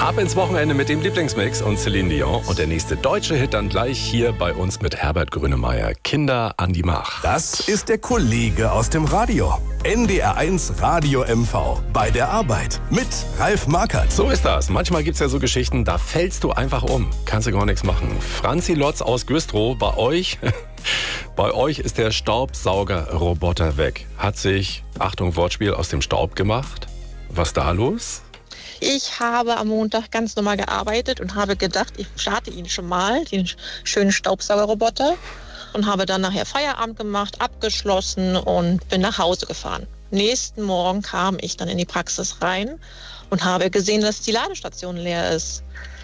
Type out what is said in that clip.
Ab ins Wochenende mit dem Lieblingsmix und Celine Dion. Und der nächste deutsche Hit dann gleich hier bei uns mit Herbert Grönemeyer. Kinder an die Mach. Das ist der Kollege aus dem Radio. NDR1 Radio MV. Bei der Arbeit. Mit Ralf Markert. So ist das. Manchmal gibt's ja so Geschichten, da fällst du einfach um. Kannst du gar nichts machen. Franzi Lotz aus Güstrow, bei euch... Bei euch ist der Staubsaugerroboter weg. Hat sich, Achtung Wortspiel, aus dem Staub gemacht. Was da los? Ich habe am Montag ganz normal gearbeitet und habe gedacht, ich starte ihn schon mal, den schönen Staubsaugerroboter. Und habe dann nachher Feierabend gemacht, abgeschlossen und bin nach Hause gefahren. Nächsten Morgen kam ich dann in die Praxis rein und habe gesehen, dass die Ladestation leer ist.